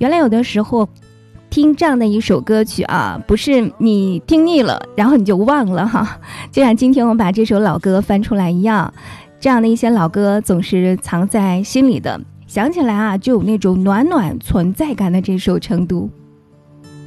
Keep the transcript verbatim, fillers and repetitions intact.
原来有的时候听这样的一首歌曲啊，不是你听腻了然后你就忘了哈，就像今天我们把这首老歌翻出来一样，这样的一些老歌总是藏在心里的，想起来啊就有那种暖暖存在感的这首成都。